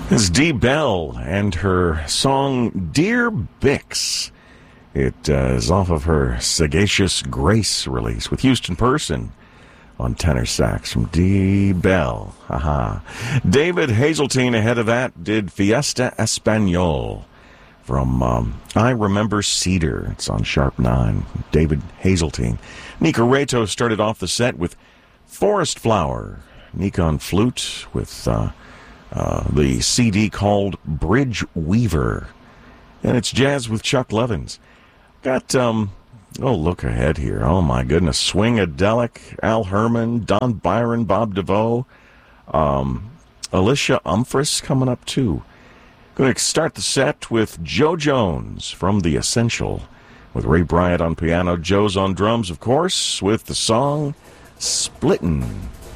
It's Dee Bell and her song Dear Bix. It is off of her Sagacious Grace release with Houston Person on tenor sax from Dee Bell. David Hazeltine ahead of that did Fiesta Espanol from I Remember Cedar. It's on Sharp 9. David Hazeltine. Nika Reto started off the set with Forest Flower. Nika on flute with the CD called Bridge Weaver. And it's jazz with Chuck Levins. Got, look ahead here. Oh, my goodness. Swingadelic, Al Herman, Don Byron, Bob DeVoe, Alicia Umphris coming up, too. Going to start the set with Joe Jones from The Essential with Ray Bryant on piano. Joe's on drums, of course, with the song Splittin'.